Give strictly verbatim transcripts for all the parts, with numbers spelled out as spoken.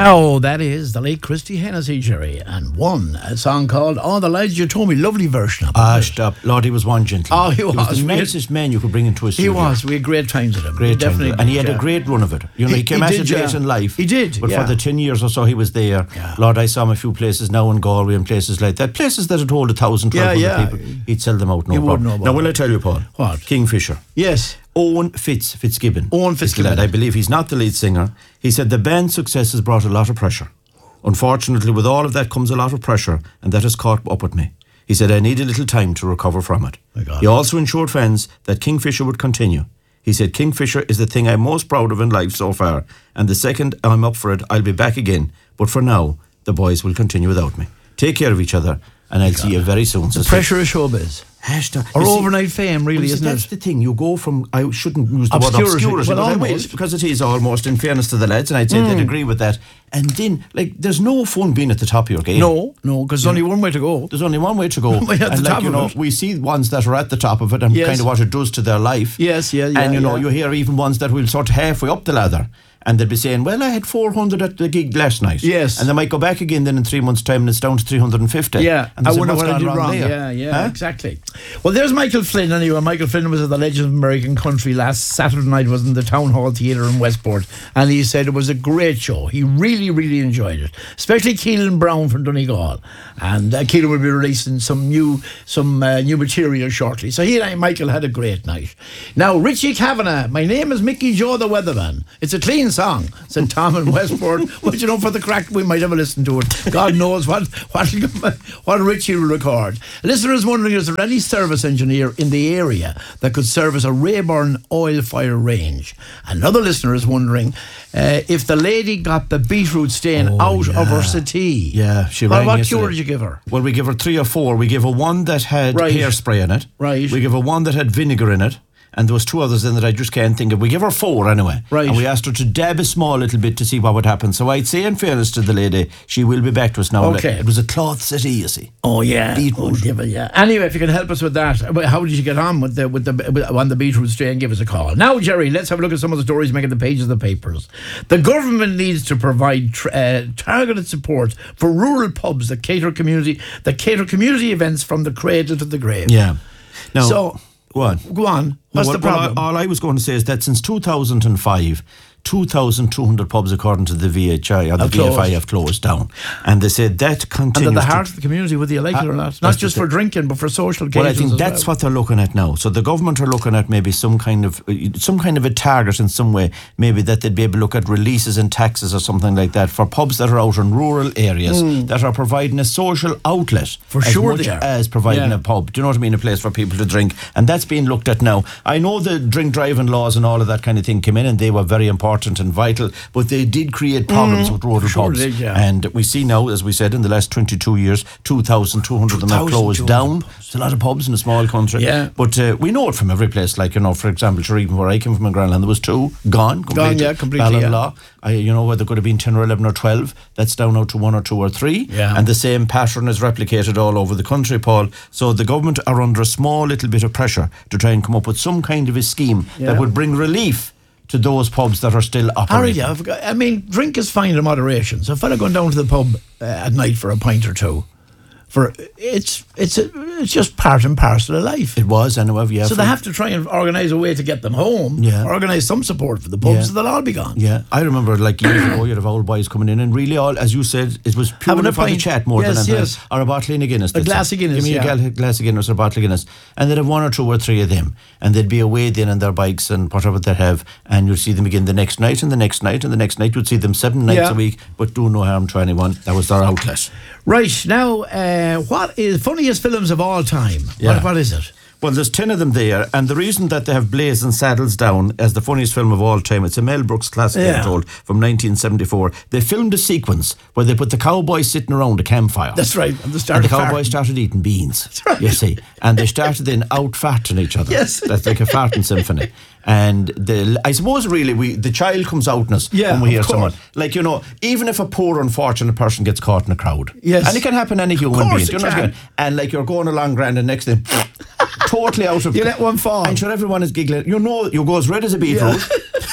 Now, that is the late Christy Hennessy, Jerry, and one, a song called All the Lads You Told Me, lovely version of it. Ah, stop. Lord, he was one gentleman. Oh, he was. He was the We had- nicest man you could bring into a studio. He was. We had great times with him. Great time. Definitely. And he had did, a yeah. great run of it. You know, He- he came he at did, it yeah. late in life. He did, But yeah. for the ten years or so he was there, Yeah. Lord, I saw him a few places now in Galway and places like that. Places that had hold a thousand, twelve hundred Yeah, yeah. people. He'd sell them out, no You wouldn't problem. know about Now, will it. I tell you, Paul? What? Kingfisher. Yes. Owen Fitz, Fitzgibbon. Owen is the Fitzgibbon. lad. I believe he's not the lead singer. He said the band's success has brought a lot of pressure. Unfortunately, with all of that comes a lot of pressure, and that has caught up with me. He said, I need a little time to recover from it. My God. He also ensured fans that Kingfisher would continue. He said, Kingfisher is the thing I'm most proud of in life so far, and the second I'm up for it, I'll be back again. But for now, the boys will continue without me. Take care of each other, and I'll see you very soon. The pressure of showbiz. Hashtag. Or You see- overnight fame, really, Well, see, isn't that's it? the thing. You go from, I shouldn't use the Obscurity. word obscurity, Well, but I will, almost. because it is almost, in fairness to the lads, and I'd say they'd agree with that. And then, like, there's no fun being at the top of your game. No, no, because there's only one way to go. There's only one way to go. Way at and the like, top you of know, it. we see ones that are at the top of it and Yes. kind of what it does to their life. Yes, yeah, yeah, And, you know, yeah. you hear even ones that will sort of halfway up the ladder. And they'll be saying, well, I had four hundred at the gig last night. Yes. And they might go back again then in three months' time and it's down to three hundred fifty. Yeah, And I they say, wonder "What's what I gone did wrong wrong. there?" Yeah, yeah, Huh? exactly. Well, there's Michael Flynn anyway. Michael Flynn was at the Legends of American Country last Saturday night, was in the Town Hall Theatre in Westport, and he said it was a great show. He really, really enjoyed it, especially Keelan Brown from Donegal. And uh, Keelan will be releasing some new some uh, new material shortly. So he and I, Michael had a great night. Now, Richie Kavanagh, my name is Mickey Joe the Weatherman. It's a clean song, said Tom in Westport. But you know, for the crack, we might have a listen to it. God knows what what, what Richie will record. A listener is wondering, is there any service engineer in the area that could service a Rayburn oil fire range? Another listener is wondering uh, if the lady got the beetroot stain Oh, out yeah. of her settee. Yeah, she Well, rang what yesterday. cure did you give her? Well, we give her three or four. We give her one that had Right. hairspray in it. Right. We give her one that had vinegar in it. And there was two others in that I just can't think of. We give her four anyway. Right. And we asked her to dab a small little bit to see what would happen. So I'd say, in fairness to the lady, she will be back to us now. Okay. It was a cloth settee, you see. Oh yeah, Beetroot. Oh, give it, yeah. Anyway, if you can help us with that, uh, how did you get on with the with the with, on the beetroot strain? Give us a call now, Jerry. Let's have a look at some of the stories making the pages of the papers. The government needs to provide tr- uh, targeted support for rural pubs that cater community that cater community events from the cradle to the grave. Yeah. Now, So go on. go on. What's Well, the problem? Well, all I was going to say is that since two thousand five, two thousand two hundred pubs, according to the V H I or the Have V F I, closed. have closed down. And they said that and continues at the to- heart of the community, whether you like it or not, not that's just the for thing. drinking, but for social Well, I occasions. think as that's well. what they're looking at now. So the government are looking at maybe some kind of some kind of a target in some way. Maybe that they'd be able to look at releases and taxes or something like that for pubs that are out in rural areas that are providing a social outlet. For as sure much they are. as providing Yeah. a pub. Do you know what I mean? A place for people to drink, and that's being looked at now. I know the drink driving laws and all of that kind of thing came in, and they were very important and vital, but they did create problems with rural Sure pubs. they did, yeah. And we see now, as we said, in the last twenty-two years, two thousand two hundred of them have closed two thousand two down. hundred It's a lot of pubs in a small country. Yeah. But uh, we know it from every place. Like, you know, for example, sure, even where I came from in Grandland, there was two gone completely. yeah, completely, yeah. Ballinlaw, I, you know, where there could have been ten or eleven or twelve. That's down now to one or two or three. Yeah. And the same pattern is replicated all over the country, Paul. So the government are under a small little bit of pressure to try and come up with some kind of a scheme Yeah. that would bring relief to those pubs that are still Harry, operating. yeah, I've got- I mean, drink is fine in moderation. So, a fella going down to the pub uh, at night for a pint or two, for it's it's a, it's just part and parcel of life. It was, anyway, yeah. so for- they have to try and organise a way to get them home. Yeah. Organise some support for the pubs, Yeah. so they'll all be gone. Yeah, I remember like years ago, you'd have old boys coming in, and really all, as you said, it was purely Having a for the pint. chat more Yes, than anything yes. else. Or a bottle of Guinness. A they'd glass say. of Guinness, Give me yeah. a gal- glass of Guinness or a bottle of Guinness. And they'd have one or two or three of them. And they'd be away then on their bikes and whatever they have. And you'd see them again the next night and the next night and the next night. You'd see them seven nights Yeah. a week, but do no harm to anyone. That was their outlet. Right now, uh, what is funniest films of all time? Yeah. What, what is it? Well, there's ten of them there, and the reason that they have Blazing Saddles down as the funniest film of all time, it's a Mel Brooks classic, Yeah. I'm told, from nineteen seventy-four. They filmed a sequence where they put the cowboys sitting around a campfire. That's right. And the And start the of cowboys farting. started eating beans. That's right. You see. And they started then out farting each other. Yes. That's like a farting symphony. And the, I suppose really we the child comes out in us Yeah, when we of hear course. someone. Like, you know, even if a poor unfortunate person gets caught in a crowd. Yes. And it can happen to any human course being. it Do you know what I can. mean? And like you're going along grand and next thing totally out of You let one fall. I'm sure everyone is giggling. You know you go as red as a beetroot.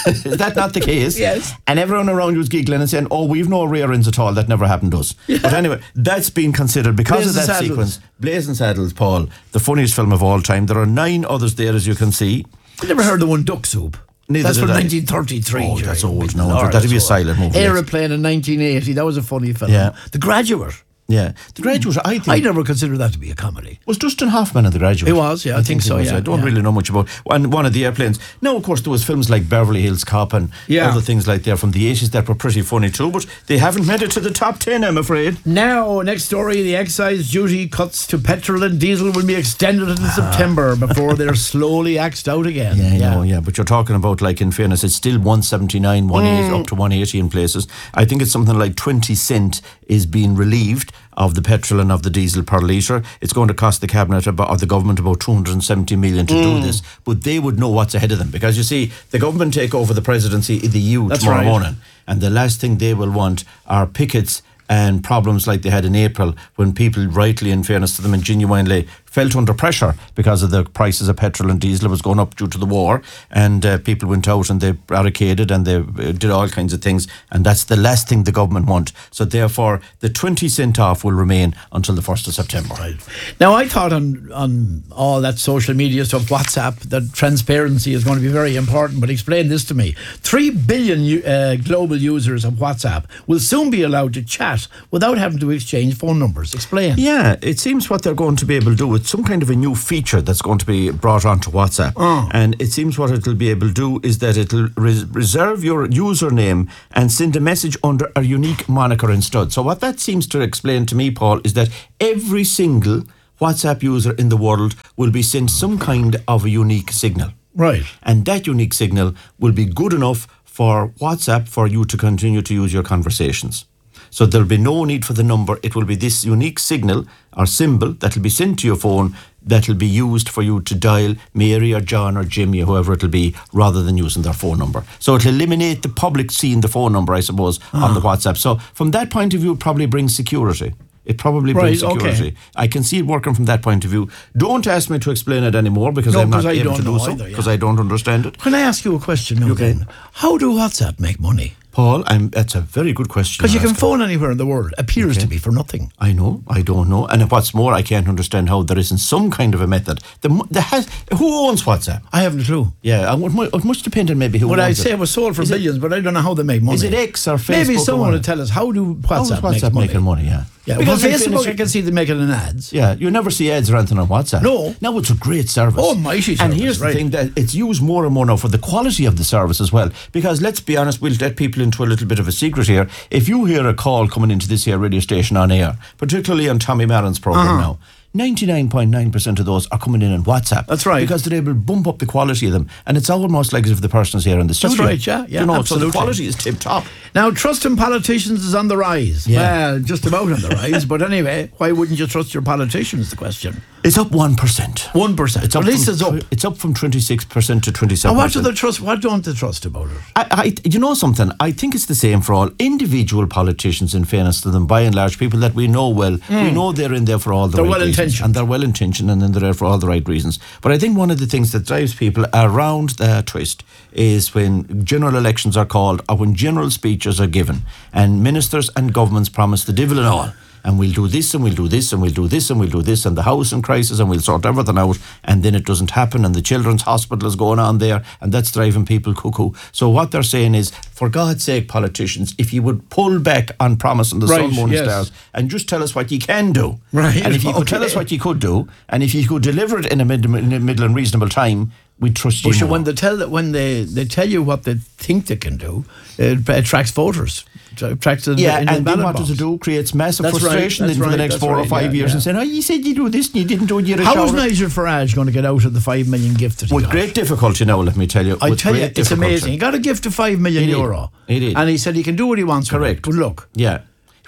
Is that not the case? Yes. And everyone around you was giggling and saying, oh, we've no rear ends at all. That never happened to us. Yeah. But anyway, that's been considered because Blazing of that Saddles. sequence. Blazing Saddles, Paul, the funniest film of all time. There are nine others there, as you can see. I never heard the one Duck Soup. Neither That's did from I. nineteen thirty-three. Oh, that's old now. Lord, That'd be a that's silent old. movie. Aeroplane in nineteen eighty. That was a funny film. Yeah. The Graduate. Yeah. The Graduate, I think... I never considered that to be a comedy. Was Dustin Hoffman in The Graduate? He was, yeah, I think so, he was. yeah, I don't yeah. really know much about one, one of the airplanes. Now, of course, there was films like Beverly Hills Cop and Yeah. other things like that from the eighties that were pretty funny too, but they haven't made it to the top ten, I'm afraid. Now, next story, the excise duty cuts to petrol and diesel will be extended until September before they're slowly axed out again. Yeah, I know, yeah. But you're talking about, like, in fairness, it's still one seventy-nine, one eighty, Mm. up to one eighty in places. I think it's something like twenty cent is being relieved of the petrol and of the diesel per litre. It's going to cost the cabinet about, or the government about two hundred seventy million to Mm. do this. But they would know what's ahead of them, because you see, the government take over the presidency in the E U That's tomorrow right. morning, and the last thing they will want are pickets and problems like they had in April, when people, rightly, in fairness to them and genuinely, felt under pressure because of the prices of petrol and diesel was going up due to the war, and uh, people went out and they barricaded and they uh, did all kinds of things, and that's the last thing the government want. So therefore, the twenty cent off will remain until the first of September. Right. Now, I thought on on all that social media stuff, WhatsApp, that transparency is going to be very important, but explain this to me. Three billion u- uh, global users of WhatsApp will soon be allowed to chat without having to exchange phone numbers. Explain. Yeah, it seems what they're going to be able to do with some kind of a new feature that's going to be brought onto WhatsApp. Oh. And it seems what it'll be able to do is that it'll res- reserve your username and send a message under a unique moniker instead. So what that seems to explain to me, Paul, is that every single WhatsApp user in the world will be sent some kind of a unique signal. Right. And that unique signal will be good enough for WhatsApp for you to continue to use your conversations. So there'll be no need for the number. It will be this unique signal or symbol that'll be sent to your phone that'll be used for you to dial Mary or John or Jimmy or whoever it'll be, rather than using their phone number. So it'll eliminate the public seeing the phone number, I suppose, Ah. on the WhatsApp. So from that point of view, it probably brings security. It probably brings Right, okay. security. I can see it working from that point of view. Don't ask me to explain it anymore, because No, I'm not 'cause I able don't to do know so, either, yeah. because I don't understand it. Can I ask you a question now Okay. then? How do WhatsApp make money? Paul, I'm, that's a very good question. Because you you're can asking. phone anywhere in the world. Appears to be for nothing. I know, I don't know. And what's more, I can't understand how there isn't some kind of a method. The, mo- the has, who owns WhatsApp? I haven't a clue. Yeah, it mu- it must depend on maybe who Well, I'd owns say it. it was sold for Is it- billions, but I don't know how they make money. Is it X or Facebook? Maybe or someone what? will tell us, how do How is WhatsApp, WhatsApp make money? making money? Yeah. Yeah, well, Because in Facebook, fairness, I can see them making an ads. Yeah, you never see ads or anything on WhatsApp. No. Now it's a great service. Oh, mighty And service, here's right. the thing, that it's used more and more now for the quality of the service as well. Because let's be honest, we'll let people into a little bit of a secret here. If you hear a call coming into this here radio station on air, particularly on Tommy Maron's programme Uh-huh. now, ninety-nine point nine percent of those are coming in on WhatsApp. That's right. Because they're able to bump up the quality of them. And it's almost like as if the person is here in the studio. right, yeah, yeah, You know, so absolutely. the quality is tip-top. Now, trust in politicians is on the rise. Yeah. Well, just about on the rise. But anyway, why wouldn't you trust your politicians, the question? It's up one percent. one percent. It's up At least from, it's up. tw- It's up from twenty-six percent to twenty-seven And percent. what do they trust? What don't they trust about it? I, I, you know something? I think it's the same for all individual politicians, in fairness to them, by and large, people that we know well. We know they're in there for all the They're right well-intentioned. reasons. And they're well-intentioned, and then they're there for all the right reasons. But I think one of the things that drives people around the twist is when general elections are called, or when general speeches are given, and ministers and governments promise the devil and all. And we'll do this, and we'll do this, and we'll do this, and we'll do this, and the house in crisis, and we'll sort everything out, and then it doesn't happen, and the children's hospital is going on there, and that's driving people cuckoo. So what they're saying is, for God's sake, politicians, if you would pull back on promising the Right, sun, moon, and yes. stars, and just tell us what you can do. Right, And if you could okay. tell us what you could do, and if you could deliver it in a, mid, in a middle and reasonable time, we'd trust you But sure, more. when they tell that when they, they tell you what they think they can do, it attracts voters. It attracts the, Yeah, in the and then ballot what box. does it do? Creates massive That's right, frustration that's then for the right, next that's four or right, five yeah, years yeah. and saying, oh, you said you do this and you didn't do it, you had a How is shower. Nigel Farage going to get out of the five million gift that he With got? great difficulty now, let me tell you. I with tell you, great it's difficulty. amazing. He got a gift of five million He did. euro. He did. And he said he can do what he wants. with it. Correct. Good luck. Yeah.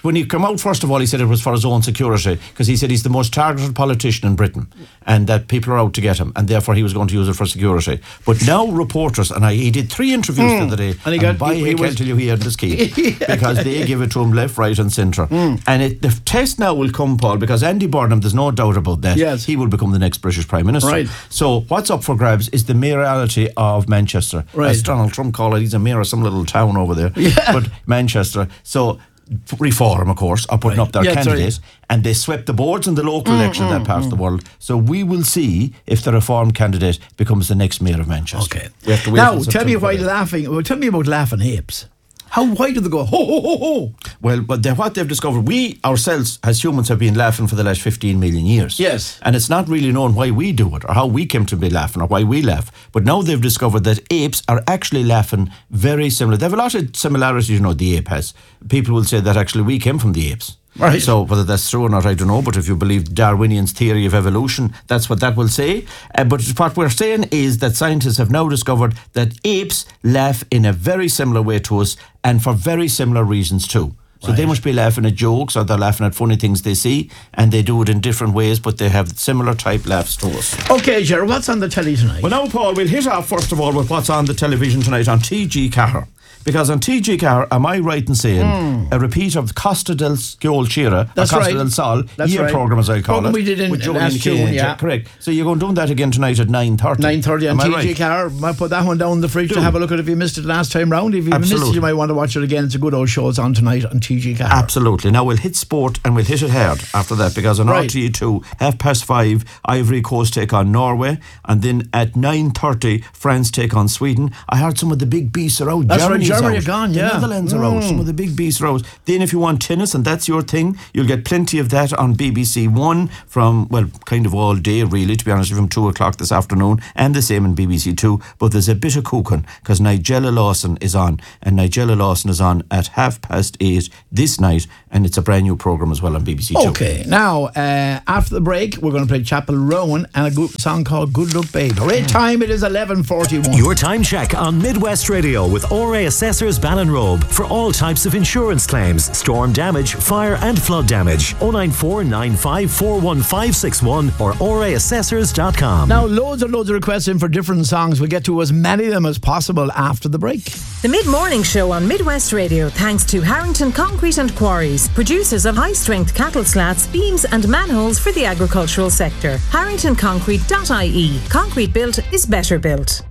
when he came out, first of all, he said it was for his own security, because he said he's the most targeted politician in Britain and that people are out to get him, and therefore he was going to use it for security. But now reporters, and I, he did three interviews mm. the other day, and, he got, and by he, he was, tell you he had this key, because they give it to him left, right and centre. Mm. And it, the test now will come, Paul, because Andy Burnham, there's no doubt about that, yes. he will become the next British Prime Minister. Right. So what's up for grabs is the mayoralty of Manchester. Right. As Donald Trump called it, he's a mayor of some little town over there. Yeah. But Manchester. So Reform, of course, are putting right. up their yeah, candidate, and they swept the boards in the local mm, election mm, in that part mm. of the world. So we will see if the Reform candidate becomes the next mayor of Manchester. Okay. We have to wait now, tell me why laughing. Well, tell me about laughing apes. How, why do they go, ho, ho, ho, ho? Well, but they, what they've discovered, we ourselves as humans have been laughing for the last fifteen million years. Yes. And it's not really known why we do it or how we came to be laughing or why we laugh. But now they've discovered that apes are actually laughing very similar. They have a lot of similarities, you know, the ape has. People will say that actually we came from the apes. Right. So whether that's true or not, I don't know. But if you believe Darwinian's theory of evolution, that's what that will say. Uh, but what we're saying is that scientists have now discovered that apes laugh in a very similar way to us, and for very similar reasons too. So right. they must be laughing at jokes, or they're laughing at funny things they see, and they do it in different ways, but they have similar type laughs to us. Okay, Ger, what's on the telly tonight? Well, now, Paul, we'll hit off first of all with what's on the television tonight on T G Cahir. Because on T G Cahir, am I right in saying mm. a repeat of Costa del Sciol Chira, or Costa right. del Sol, That's year right. programme as I call Program it. we did in with last June, yeah. Correct. So you're going to do that again tonight at nine thirty. nine thirty on T G right? Cahir. I put that one down in the fridge do. to have a look at it if you missed it last time round. If you Absolutely. missed it, you might want to watch it again. It's a good old show. It's on tonight on T G Cahir. Absolutely. Now we'll hit sport and we'll hit it hard after that, because on right. R T E two, half past five, Ivory Coast take on Norway, and then at nine thirty, France take on Sweden. I heard some of the big beasts are out. That's Germany's right, Germany out. are gone, yeah. The Netherlands mm. are out. Some of the big beasts are out. Then if you want tennis and that's your thing, you'll get plenty of that on B B C One from, well, kind of all day really, to be honest, from two o'clock this afternoon, and the same in B B C Two. But there's a bit of cooking, because Nigella Lawson is on, and Nigella Lawson is on at half past eight this night, and it's a brand new programme as well on B B C Two. Okay, now, uh, after the break, we're going to play Chapel Rowan and a good song called Good Luck Babe. Right time, it is eleven forty-one. Your time check on Midwest Radio with O R A Assessors Ballinrobe for all types of insurance claims, storm damage, fire and flood damage. oh nine four nine five four one five six one or O R A assessors dot com. Now, loads and loads of requests in for different songs. We'll get to as many of them as possible after the break. The Mid-Morning Show on Midwest Radio, thanks to Harrington Concrete and Quarries, producers of high-strength cattle slats, beams and manholes for the agricultural sector. harrington concrete dot I E. Concrete built is better built.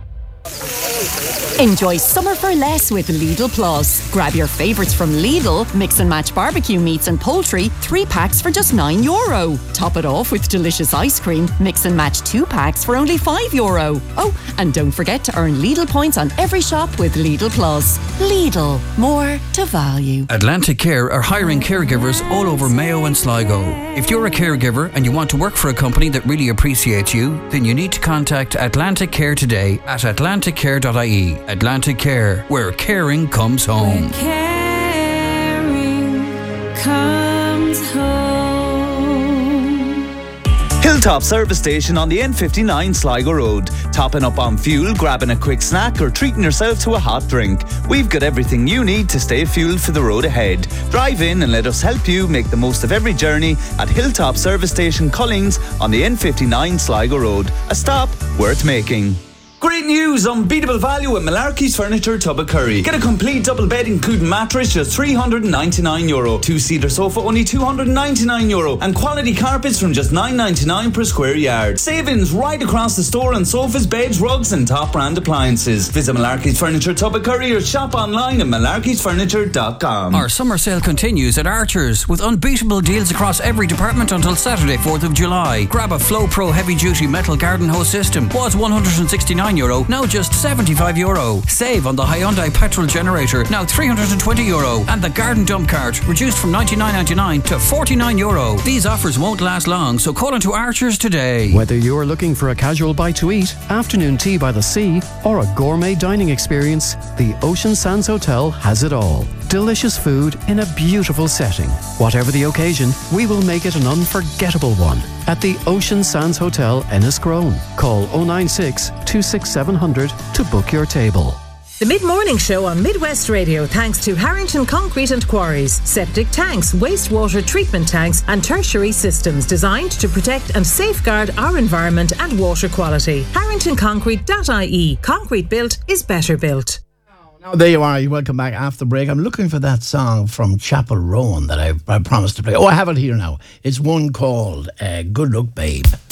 Enjoy summer for less with Lidl Plus. Grab your favourites from Lidl, mix and match barbecue meats and poultry, three packs for just nine euro. Top it off with delicious ice cream, mix and match two packs for only five euro. Oh, and don't forget to earn Lidl points on every shop with Lidl Plus. Lidl, more to value. Atlantic Care are hiring caregivers all over Mayo and Sligo. If you're a caregiver and you want to work for a company that really appreciates you, then you need to contact Atlantic Care today at atlantic care dot I E. Atlantic Care, where caring comes home. Where caring comes home. Hilltop Service Station on the N fifty-nine Sligo Road. Topping up on fuel, grabbing a quick snack or treating yourself to a hot drink. We've got everything you need to stay fueled for the road ahead. Drive in and let us help you make the most of every journey at Hilltop Service Station Cullings on the N fifty-nine Sligo Road. A stop worth making. Great news! Unbeatable value at Malarkey's Furniture, Tubbercurry. Get a complete double bed including mattress, just three hundred ninety-nine euro. Two-seater sofa, only two hundred ninety-nine euro. And quality carpets from just nine ninety-nine per square yard. Savings right across the store on sofas, beds, rugs and top brand appliances. Visit Malarkey's Furniture, Tubbercurry or shop online at malarkeys furniture dot com. Our summer sale continues at Archer's with unbeatable deals across every department until Saturday, fourth of July. Grab a Flow Pro heavy-duty metal garden hose system. Was one hundred sixty-nine euro, now just seventy-five euro. Save on the Hyundai petrol generator, now three hundred twenty euro. And the garden dump cart, reduced from ninety-nine ninety-nine to forty-nine euro. These offers won't last long, so call into Archer's today. Whether you're looking for a casual bite to eat, afternoon tea by the sea, or a gourmet dining experience, the Ocean Sands Hotel has it all. Delicious food in a beautiful setting. Whatever the occasion, we will make it an unforgettable one at the Ocean Sands Hotel, Enniscrone. Call oh nine six, two six seven zero zero to book your table. The Mid-Morning Show on Midwest Radio, thanks to Harrington Concrete and Quarries. Septic tanks, wastewater treatment tanks and tertiary systems designed to protect and safeguard our environment and water quality. harrington concrete dot I E. Concrete built is better built. Now, there you are. You welcome back after the break. I'm looking for that song from Chapel Rowan that I, I promised to play. Oh, I have it here now. It's one called uh, Good Luck Babe.